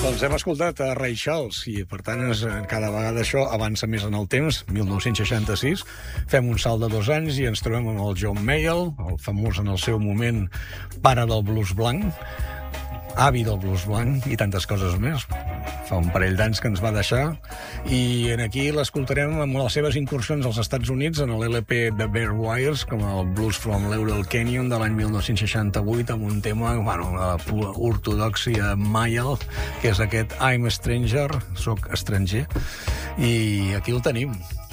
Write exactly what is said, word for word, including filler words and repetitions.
Doncs hem escoltat a Ray Charles i, per tant, és, cada vegada això avança més en el temps, mil nou-cents seixanta-sis. Fem un salt de dos anys i ens trobem amb el John Mayall, el famós en el seu moment pare del blues blanc, avi del blues blanc i tantes coses més. Fa un parell d'anys que ens va deixar i en aquí l'escoltarem amb les seves incursions als Estats Units en l'L P de Bare Wires, com el Blues from Laurel Canyon de l'any mil nou-cents seixanta-vuit, amb un tema, bueno, la pura ortodoxia Mayall, que és aquest I'm a Stranger, soc estranger, i aquí el tenim.